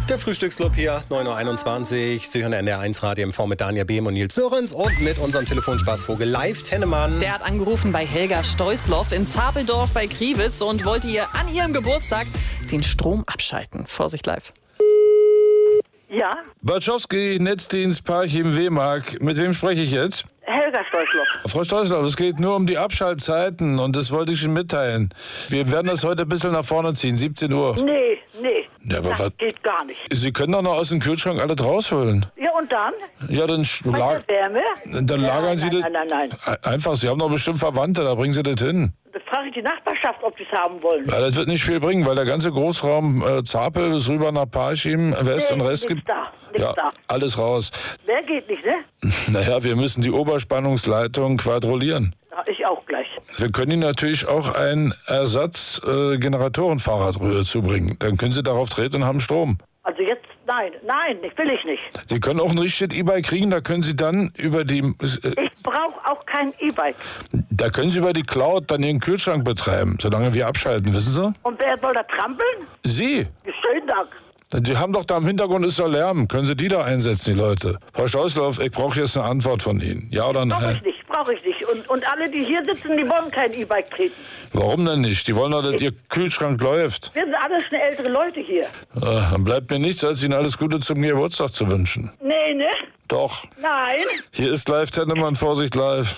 Der Frühstücksclub hier, 9.21 Uhr. Sie hören NDR1 Radio MV mit Daniel Behm und Nils Sörens und mit unserem Telefonspaßvogel Live Tennemann. Der hat angerufen bei Helga Steusloff in Zapeldorf bei Kriwitz und wollte ihr an ihrem Geburtstag den Strom abschalten. Vorsicht live. Ja, Bartschowski, Netzdienst Parchim-Wehmark. Mit wem spreche ich jetzt? Helga Steusloff. Frau Steusloff, es geht nur um die Abschaltzeiten und das wollte ich Ihnen mitteilen. Wir werden das heute ein bisschen nach vorne ziehen, 17 Uhr. Nee. Ja, aber das was? geht gar nicht. Sie können doch noch aus dem Kühlschrank alles rausholen. Ja, und dann? Ja, dann, Wärme? dann lagern Sie Nein. das. Einfach, Sie haben doch bestimmt Verwandte, da bringen Sie das hin. Da frage ich die Nachbarschaft, ob sie es haben wollen. Ja, das wird nicht viel bringen, weil der ganze Großraum Zapel bis rüber nach Parchim, West und Rest nichts da. Nichts da. Alles raus. Wer geht nicht, ne? Naja, wir müssen die Oberspannungsleitung quadrollieren. Ja, ich auch gleich. Wir können Ihnen natürlich auch ein Ersatz-Generatorenfahrrad zubringen. Dann können Sie darauf treten und haben Strom. Also jetzt, nein, will ich nicht. Sie können auch ein richtiges E-Bike kriegen, da können Sie dann über die... Ich brauche auch kein E-Bike. Da können Sie über die Cloud dann Ihren Kühlschrank betreiben, solange wir abschalten, wissen Sie? Und wer soll da trampeln? Sie! Schönen Dank. Die haben doch da im Hintergrund ist doch Lärm. Können Sie die da einsetzen, die Leute? Frau Steusloff, ich brauche jetzt eine Antwort von Ihnen. Ja oder nein? Brauche ich nicht. Und alle, die hier sitzen, die wollen kein E-Bike treten. Warum denn nicht? Die wollen doch, dass Ihr Kühlschrank läuft. Wir sind alles schon ältere Leute hier. Dann bleibt mir nichts, als Ihnen alles Gute zum Geburtstag zu wünschen. Nee, ne? Doch. Nein. Hier ist Live Tennemann, Vorsicht live.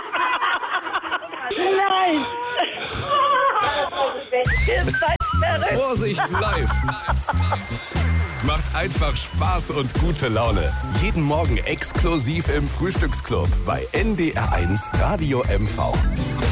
Nein. Vorsicht live. Macht einfach Spaß und gute Laune. Jeden Morgen exklusiv im Frühstücksclub bei NDR1 Radio MV.